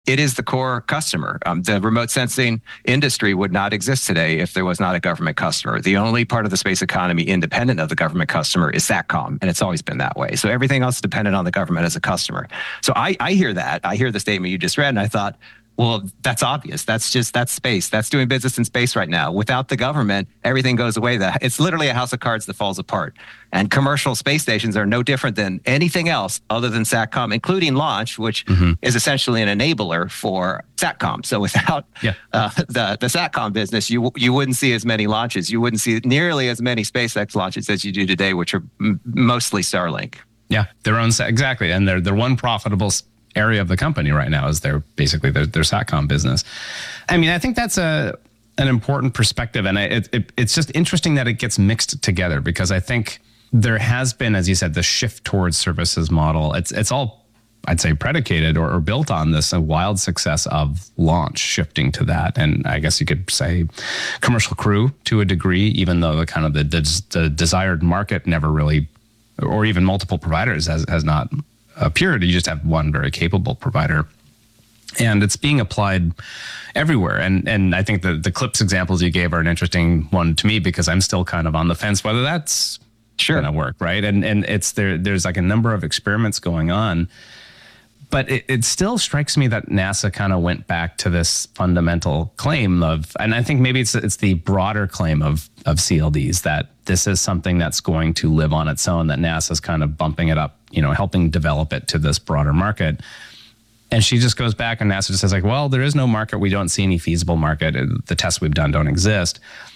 It is the core customer. The remote sensing industry would not exist today if there was not a government customer. The only part of the space economy independent of the government customer is SATCOM, and it's always been that way. So everything else is dependent on the government as a customer. So I hear that. I hear the statement you just read, and I thought, well, that's obvious. That's space. That's doing business in space right now. Without the government, everything goes away. It's literally a house of cards that falls apart. And commercial space stations are no different than anything else other than SATCOM, including launch, which is essentially an enabler for SATCOM. So without the SATCOM business, you wouldn't see as many launches. You wouldn't see nearly as many SpaceX launches as you do today, which are mostly Starlink. Yeah, exactly. And they're one profitable area of the company right now is their SATCOM business. I mean, I think that's an important perspective, and it's just interesting that it gets mixed together, because I think there has been, as you said, the shift towards services model. It's all, I'd say, predicated or built on this a wild success of launch shifting to that, and I guess you could say commercial crew to a degree, even though the desired market never really, or even multiple providers has not appeared. You just have one very capable provider, and it's being applied everywhere. And I think the CLPS examples you gave are an interesting one to me, because I'm still kind of on the fence whether that's going to work, right? And it's there's like a number of experiments going on, but it still strikes me that NASA kind of went back to this fundamental claim of, and I think maybe it's the broader claim of CLDs, that this is something that's going to live on its own, that NASA's kind of bumping it up, helping develop it to this broader market. And she just goes back, and NASA just says, like, well, there is no market. We don't see any feasible market. The tests we've done don't exist.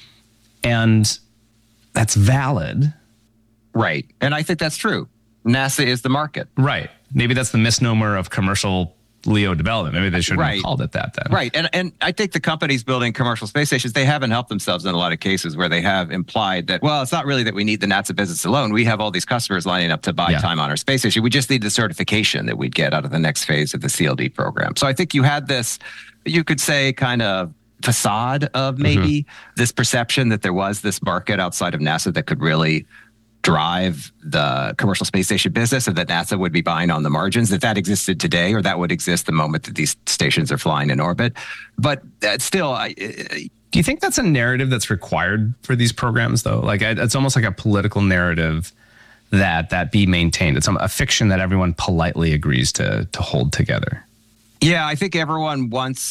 And that's valid. Right. And I think that's true. NASA is the market. Right. Maybe that's the misnomer of commercial LEO development. Maybe they shouldn't have called it that then. Right. And I think the companies building commercial space stations, they haven't helped themselves in a lot of cases where they have implied that, well, it's not really that we need the NASA business alone. We have all these customers lining up to buy time on our space station. We just need the certification that we'd get out of the next phase of the CLD program. So I think you had this, you could say, kind of facade of maybe this perception that there was this market outside of NASA that could really drive the commercial space station business, and that NASA would be buying on the margins, that existed today, or that would exist the moment that these stations are flying in orbit. But still, do you think that's a narrative that's required for these programs, though? Like, it's almost like a political narrative that be maintained. It's a fiction that everyone politely agrees to hold together. Yeah, I think everyone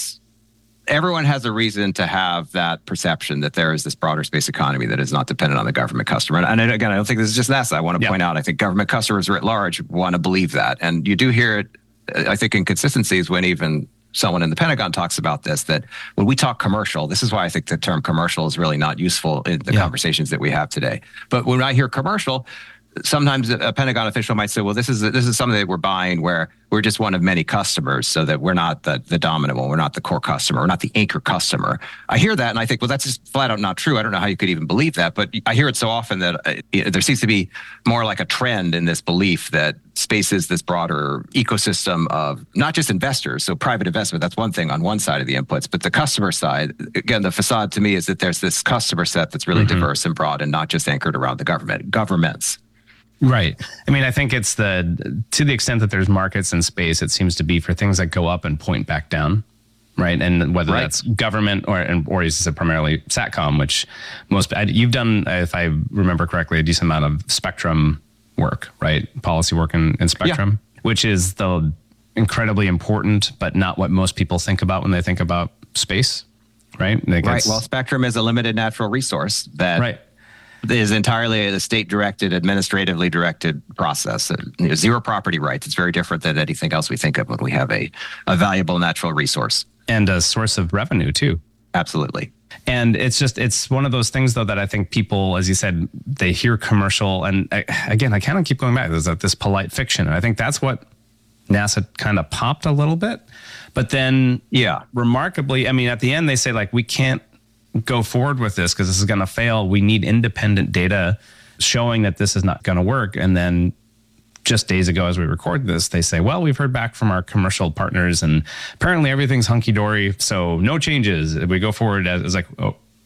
has a reason to have that perception that there is this broader space economy that is not dependent on the government customer. And again, I don't think this is just NASA. I want to point out, I think government customers writ large want to believe that. And you do hear it, I think, inconsistencies when even someone in the Pentagon talks about this, that when we talk commercial, this is why I think the term commercial is really not useful in the conversations that we have today. But when I hear commercial, sometimes a Pentagon official might say, well, this is something that we're buying where we're just one of many customers, so that we're not the dominant one. We're not the core customer. We're not the anchor customer. I hear that and I think, well, that's just flat out not true. I don't know how you could even believe that, but I hear it so often that there seems to be more like a trend in this belief that space is this broader ecosystem of not just investors. So private investment, that's one thing on one side of the inputs, but the customer side, again, the facade to me is that there's this customer set that's really diverse and broad and not just anchored around the governments. Right. I mean, I think it's to the extent that there's markets in space, it seems to be for things that go up and point back down. Right. And whether that's government or is it primarily SATCOM, which you've done, if I remember correctly, a decent amount of spectrum work, right? Policy work in spectrum, which is the incredibly important, but not what most people think about when they think about space. Right. Well, spectrum is a limited natural resource that is entirely a state-directed, administratively directed process. Zero property rights. It's very different than anything else we think of when we have a valuable natural resource. And a source of revenue, too. Absolutely. And it's one of those things, though, that I think people, as you said, they hear commercial. And again, I kind of keep going back. There's this polite fiction. And I think that's what NASA kind of popped a little bit. But then, remarkably, I mean, at the end, they say, like, we can't go forward with this because this is going to fail. We need independent data showing that this is not going to work. And then just days ago, as we record this, they say, well, we've heard back from our commercial partners and apparently everything's hunky-dory. So no changes. We go forward as like, oh,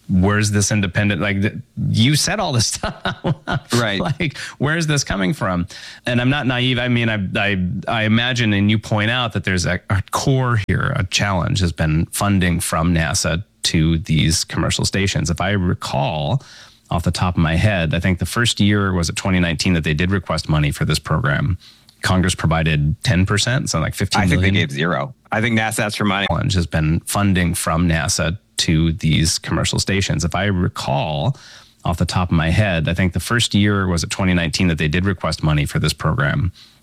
where's this independent, like you said all this stuff, right? Like, where's this coming from? And I'm not naive. I mean, I imagine, and you point out that there's a core here, a challenge has been funding from NASA to these commercial stations. If I recall off the top of my head, I think the first year was at 2019 that they did request money for this program. Congress provided 10%, so like 15 million. I think they gave zero. I think NASA asked for money. Challenge has been funding from NASA to these commercial stations. If I recall off the top of my head, I think the first year was at 2019 that they did request money for this program.